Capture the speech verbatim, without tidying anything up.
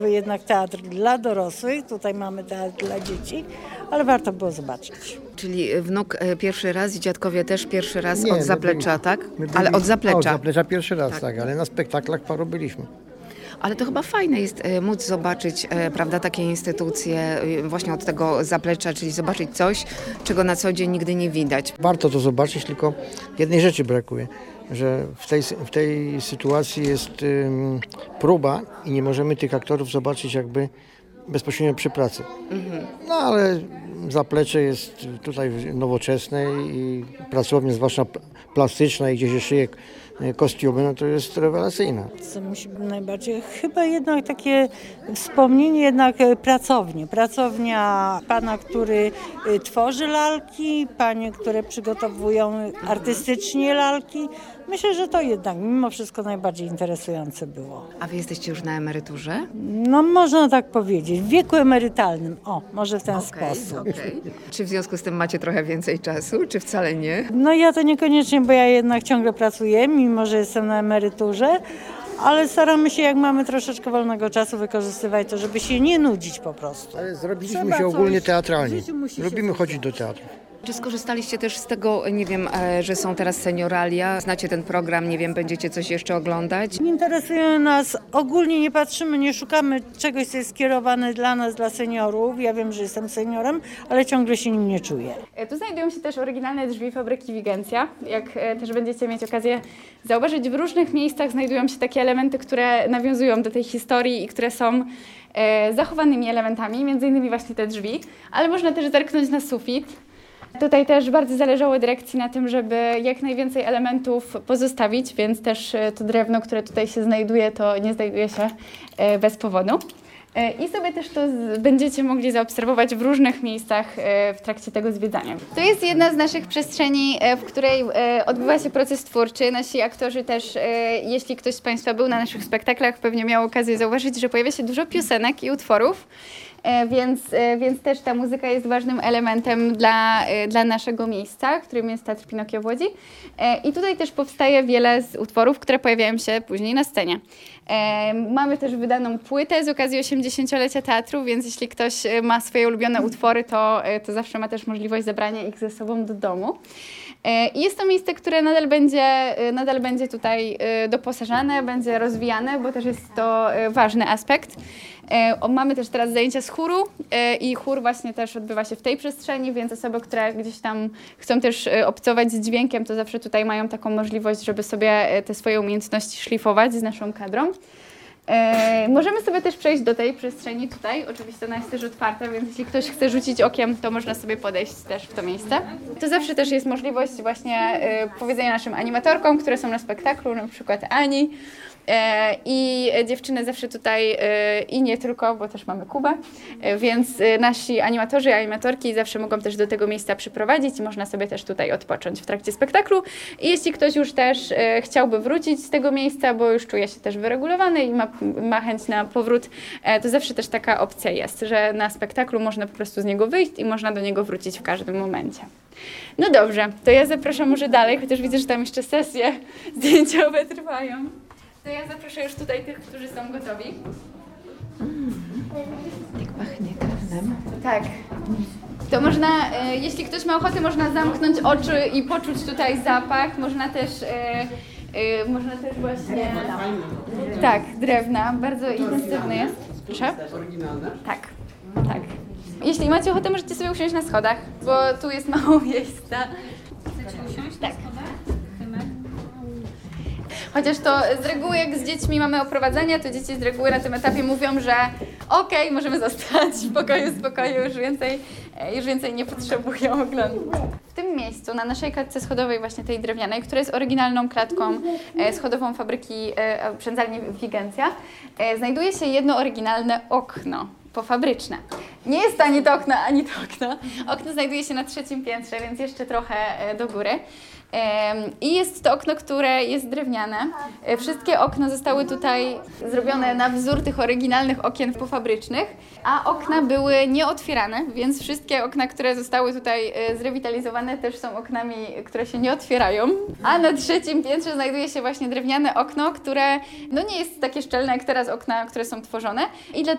Jednak teatr dla dorosłych, tutaj mamy teatr dla dzieci, ale warto było zobaczyć. Czyli wnuk pierwszy raz i dziadkowie też pierwszy raz Nie, od my zaplecza, byli- tak? my byli- Ale od A, zaplecza. od zaplecza pierwszy raz, Tak. tak, ale na spektaklach paru byliśmy. Ale to chyba fajne jest e, móc zobaczyć, e, prawda, takie instytucje e, właśnie od tego zaplecza, czyli zobaczyć coś, czego na co dzień nigdy nie widać. Warto to zobaczyć, tylko jednej rzeczy brakuje, że w tej, w tej sytuacji jest ym, próba i nie możemy tych aktorów zobaczyć jakby bezpośrednio przy pracy. No ale zaplecze jest tutaj nowoczesne i pracownia, zwłaszcza plastyczna i gdzie się szyje kostiumy, no to jest rewelacyjna. Co musi być najbardziej, chyba jednak takie wspomnienie, jednak pracownie. Pracownia pana, który y, tworzy lalki, panie, które przygotowują artystycznie lalki. Myślę, że to jednak mimo wszystko najbardziej interesujące było. A wy jesteście już na emeryturze? No można tak powiedzieć, w wieku emerytalnym. O, może w ten Okej, sposób. okej. Czy w związku z tym macie trochę więcej czasu, czy wcale nie? No ja to niekoniecznie, bo ja jednak ciągle pracuję, mimo że jestem na emeryturze, ale staramy się, jak mamy troszeczkę wolnego czasu, wykorzystywać to, żeby się nie nudzić po prostu. Ale zrobiliśmy Trzeba się ogólnie coś- w teatralnie. życiu musi się Lubimy coś chodzić do teatru. Czy skorzystaliście też z tego, nie wiem, e, że są teraz senioralia? Znacie ten program, nie wiem, będziecie coś jeszcze oglądać? Nie interesuje nas, ogólnie nie patrzymy, nie szukamy czegoś, co jest skierowane dla nas, dla seniorów. Ja wiem, że jestem seniorem, ale ciągle się nim nie czuję. Tu znajdują się też oryginalne drzwi fabryki Wigencja. Jak e, też będziecie mieć okazję zauważyć, w różnych miejscach znajdują się takie elementy, które nawiązują do tej historii i które są e, zachowanymi elementami, między innymi właśnie te drzwi, ale można też zerknąć na sufit. Tutaj też bardzo zależało dyrekcji na tym, żeby jak najwięcej elementów pozostawić, więc też e, to drewno, które tutaj się znajduje, to nie znajduje się e, bez powodu. E, I sobie też to z, będziecie mogli zaobserwować w różnych miejscach e, w trakcie tego zwiedzania. To jest jedna z naszych przestrzeni, e, w której e, odbywa się proces twórczy. Nasi aktorzy też, e, jeśli ktoś z Państwa był na naszych spektaklach, pewnie miał okazję zauważyć, że pojawia się dużo piosenek i utworów. E, Więc, e, więc też ta muzyka jest ważnym elementem dla, e, dla naszego miejsca, którym jest Teatr Pinokio w Łodzi. E, I tutaj też powstaje wiele z utworów, które pojawiają się później na scenie. E, Mamy też wydaną płytę z okazji osiemdziesięciolecia teatru, więc jeśli ktoś e, ma swoje ulubione utwory, to, e, to zawsze ma też możliwość zabrania ich ze sobą do domu. E, I jest to miejsce, które nadal będzie, e, nadal będzie tutaj e, doposażane, będzie rozwijane, bo też jest to e, ważny aspekt. E, o, Mamy też teraz zajęcia z chóru e, i chór właśnie też odbywa się w tej przestrzeni, więc osoby, które gdzieś tam chcą też e, obcować z dźwiękiem, to zawsze tutaj mają taką możliwość, żeby sobie e, te swoje umiejętności szlifować z naszą kadrą. E, możemy sobie też przejść do tej przestrzeni tutaj, oczywiście ona jest też otwarta, więc jeśli ktoś chce rzucić okiem, to można sobie podejść też w to miejsce. To zawsze też jest możliwość właśnie e, powiedzenia naszym animatorkom, które są na spektaklu, na przykład Ani. E, I dziewczyny zawsze tutaj, e, i nie tylko, bo też mamy Kubę, e, więc e, nasi animatorzy i animatorki zawsze mogą też do tego miejsca przyprowadzić i można sobie też tutaj odpocząć w trakcie spektaklu. I jeśli ktoś już też e, chciałby wrócić z tego miejsca, bo już czuje się też wyregulowany i ma, ma chęć na powrót, e, to zawsze też taka opcja jest, że na spektaklu można po prostu z niego wyjść i można do niego wrócić w każdym momencie. No dobrze, to ja zapraszam może dalej, chociaż widzę, że tam jeszcze sesje zdjęciowe trwają. To ja zaproszę już tutaj tych, którzy są gotowi. Jak pachnie karnem. Tak. To można, e, jeśli ktoś ma ochotę, można zamknąć oczy i poczuć tutaj zapach. Można też, e, e, można też właśnie... Tak, drewna. Bardzo intensywny jest. Proszę? Tak, tak. Jeśli macie ochotę, możecie sobie usiąść na schodach, bo tu jest mało miejsca. Chcecie usiąść tak. na schodach? Chociaż to z reguły jak z dziećmi mamy oprowadzania, to dzieci z reguły na tym etapie mówią, że okej, okay, możemy zostać w pokoju, spokoju, już więcej, już więcej nie potrzebują oglądać. W tym miejscu, na naszej klatce schodowej, właśnie tej drewnianej, która jest oryginalną klatką schodową fabryki Przędzalni Wigencja, znajduje się jedno oryginalne okno pofabryczne. Nie jest to ani to okno, ani to okno. Okno znajduje się na trzecim piętrze, więc jeszcze trochę do góry. I jest to okno, które jest drewniane. E, Wszystkie okna zostały tutaj zrobione na wzór tych oryginalnych okien pofabrycznych, a okna były nieotwierane, więc wszystkie okna, które zostały tutaj e, zrewitalizowane, też są oknami, które się nie otwierają. A na trzecim piętrze znajduje się właśnie drewniane okno, które no nie jest takie szczelne jak teraz okna, które są tworzone i dlatego